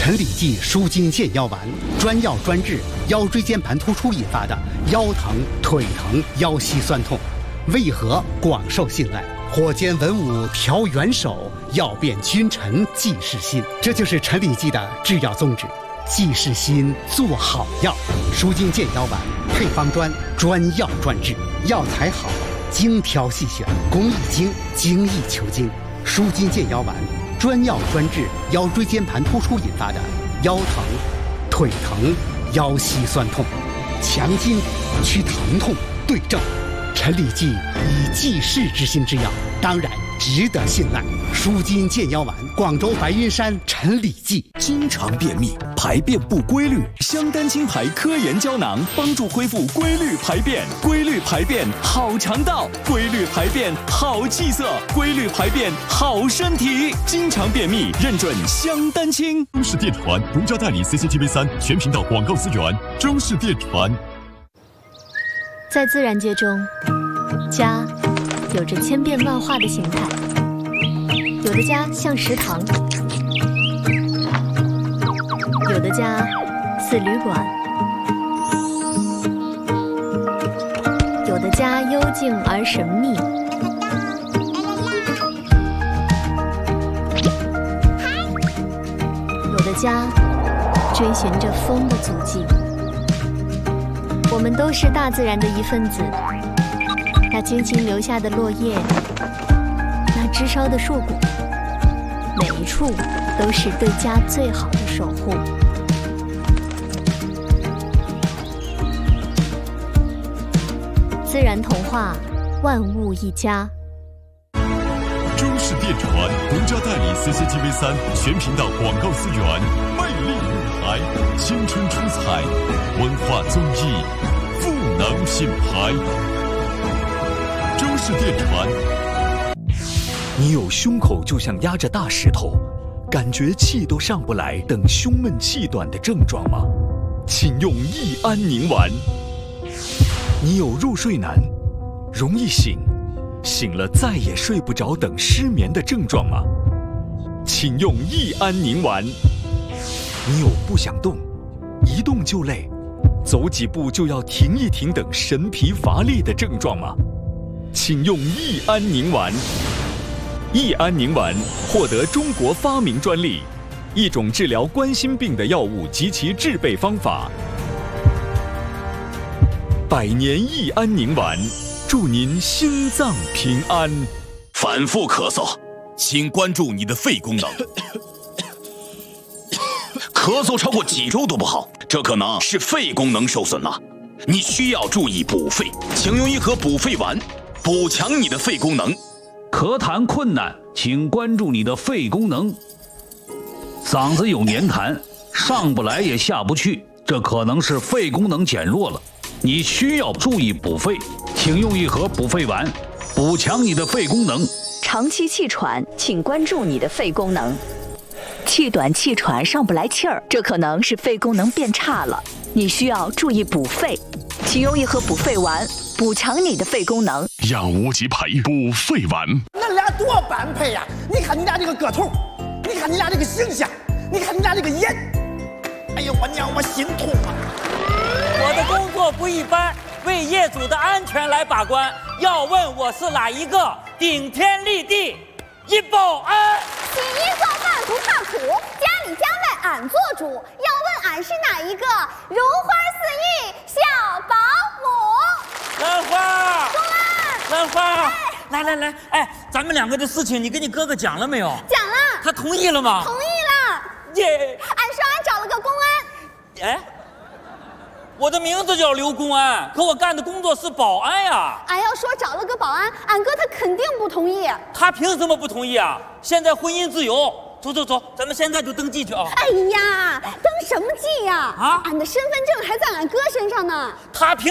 陈李济舒筋健腰丸，专药专治腰椎间盘突出引发的腰疼、腿疼、腰膝酸痛，为何广受信赖？火尖文武调元首，药变君臣济世心。这就是陈李济的制药宗旨：济世心，做好药。舒筋健腰丸配方专，专药专治，药材好，精挑细选，工艺精，精益求精。舒筋健腰丸。专药专治腰椎间盘突出引发的腰疼、腿疼、腰膝酸痛，强筋骨，祛疼痛，对症。陈李济以济世之心之药，当然值得信赖。舒筋健腰丸，广州白云山陈李济。 经常便秘，排便不规律，香丹清排科研胶囊帮助恢复规律排便。规律排便好肠道，规律排便好气色，规律排便好身体。经常便秘认准香丹清。 中视电传独家代理 CCTV3 全频道广告资源。中视电传。 在自然界中，家有着千变万化的形态，有的家像食堂，有的家似旅馆，有的家幽静而神秘，有的家追寻着风的足迹。我们都是大自然的一份子，那精心留下的落叶，那枝梢的硕果，每一处都是对家最好的守护。自然童话，万物一家。 中视电传独家代理 CCTV3 全频道广告资源，魅力舞台，青春出彩，文化综艺，赋能品牌。中视电传。 你有胸口就像压着大石头，感觉气都上不来等胸闷气短的症状吗？请用益安宁丸。你有入睡难，容易醒，醒了再也睡不着等失眠的症状吗？请用益安宁丸。你有不想动，一动就累，走几步就要停一停等神疲乏力的症状吗？请用益安宁丸。益安宁丸获得中国发明专利，一种治疗冠心病的药物及其制备方法。百年益安宁丸，祝您心脏平安。 反复咳嗽，请关注你的肺功能。咳嗽超过几周都不好，这可能是肺功能受损了，你需要注意补肺，请用一盒补肺丸，补强你的肺功能。 咳痰困难，请关注你的肺功能。嗓子有黏痰，上不来也下不去，这可能是肺功能减弱了，你需要注意补肺，请用一盒补肺丸，补强你的肺功能。 长期气喘，请关注你的肺功能。气短气喘上不来气儿，这可能是肺功能变差了，你需要注意补肺，请用一盒补肺丸，补强你的肺功能。 养无极培补肺丸。 那俩多般配呀！你看你俩这个个头，你看你俩这个形象，你看你俩这个眼，哎呀，我娘，我心痛啊！ 我的工作不一般，为业主的安全来把关。要问我是哪一个，顶天立地一保安。 洗衣做饭不怕苦，家里家外俺做主。要问俺是哪一个，如花似玉小保姆。 兰花， 公安， 兰花，来，哎，咱们两个的事情，你跟你哥哥讲了没有？ 讲了。 他同意了吗？ 同意了。 耶！ 俺说俺找了个公安。 哎，我的名字叫刘公安，可我干的工作是保安呀。 俺要说找了个保安，俺哥他肯定不同意。 他凭什么不同意啊？现在婚姻自由，走，咱们现在就登记去啊！ 哎呀，登什么记呀？俺的身份证还在俺哥身上呢。 他凭